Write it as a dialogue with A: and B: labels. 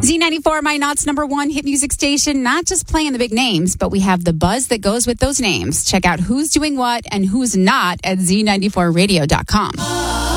A: Z94, My Knott's number one hit music station, not just playing the big names, but we have the buzz that goes with those names. Check out who's doing what and who's not at Z94radio.com.